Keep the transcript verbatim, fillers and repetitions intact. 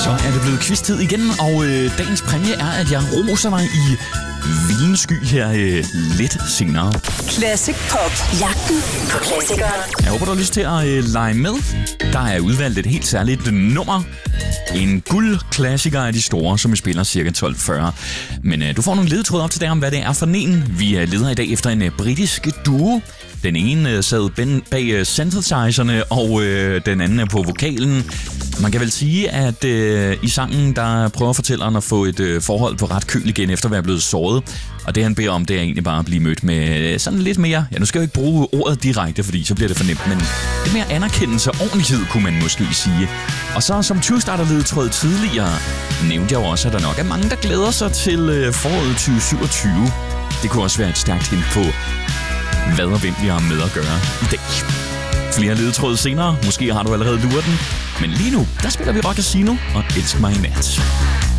Så er det blevet quiz-tid igen, og øh, dagens præmie er, at jeg roser mig i vildens sky her øh, lidt senere. Classic Pop. Jagten på klassikeren. Jeg håber, du har lyst til at øh, lege med. Der er udvalgt et helt særligt nummer. En guldklassiker af de store, som vi spiller cirka tolv fyrre. Men øh, du får nogle ledetråde op til dig om, hvad det er for en. Vi øh, leder i dag efter en øh, britisk duo. Den ene øh, sad ben, bag øh, synthesizerne, og øh, den anden er på vokalen. Man kan vel sige, at øh, i sangen, der prøver fortælleren at få et øh, forhold på ret køl igen, efter at være blevet såret. Og det han beder om, det er egentlig bare at blive mødt med øh, sådan lidt mere... Ja, nu skal jeg jo ikke bruge ordet direkte, fordi så bliver det for nemt, men lidt mere anerkendelse og ordentlighed, kunne man måske sige. Og så som tyve starter-ledetråd tidligere, nævnte jeg jo også, at der nok er mange, der glæder sig til øh, foråret tyve syvogtyve. Det kunne også være et stærkt hint på, hvad og hvem vi har med at gøre i dag. Flere ledetråde senere. Måske har du allerede luret den. Men lige nu, der spiller vi Rock Casino og Elsk mig i nat.